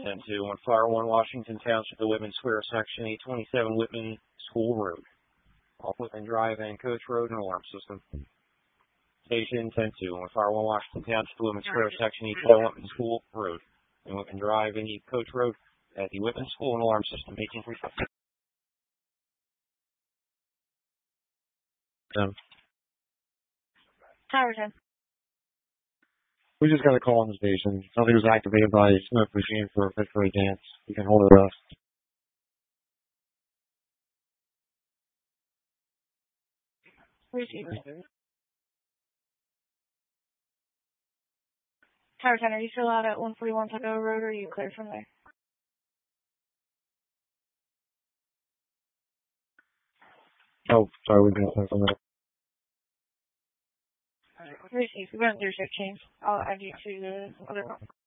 10-2, on Fire 1 Washington Township, the Whitman Square, Section 827, Whitman School Road. Off Whitman Drive and Coach Road and alarm system. Station 10-2, on Fire 1 Washington Township, the Whitman Square, Section 827, Whitman School Road. And Whitman Drive and Coach Road at the Whitman School and alarm system, 1835. Tower 10. We just got a call on the station. Something was activated by a smoke machine for a February dance. You can hold it up. Receiver. Tower 10, are you still out at 141 Tuckahoe Road, or are you clear from there? Oh, sorry, we've been from there. Receive. We're going to do shift change. I'll add you to the other one.